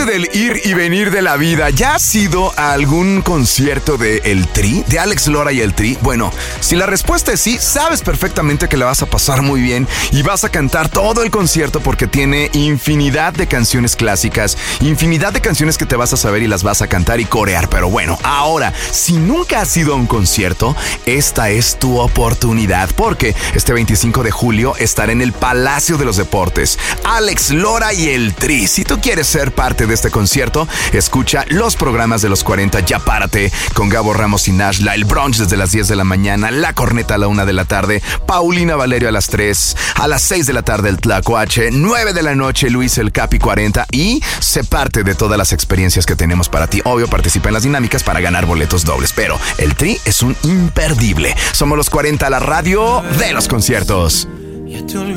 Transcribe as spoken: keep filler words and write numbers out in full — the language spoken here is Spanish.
del ir y venir de la vida, ¿ya has ido a algún concierto de El Tri, de Alex Lora y El Tri? Bueno, si la respuesta es sí, sabes perfectamente que la vas a pasar muy bien y vas a cantar todo el concierto porque tiene infinidad de canciones clásicas, infinidad de canciones que te vas a saber y las vas a cantar y corear. Pero bueno, ahora, si nunca has ido a un concierto, esta es tu oportunidad porque este veinticinco de julio estará en el Palacio de los Deportes Alex Lora y El Tri. Si tú quieres ser parte de este concierto, escucha los programas de los cuarenta, Ya Párate, con Gabo Ramos y Nashla, el brunch desde las diez de la mañana, la corneta a la una de la tarde, Paulina Valerio a las tres, a las seis de la tarde el Tlacuache, nueve de la noche Luis el Capi cuarenta y sé parte de todas las experiencias que tenemos para ti. Obvio, participa en las dinámicas para ganar boletos dobles, pero El Tri es un imperdible. Somos los cuarenta, la radio de los conciertos.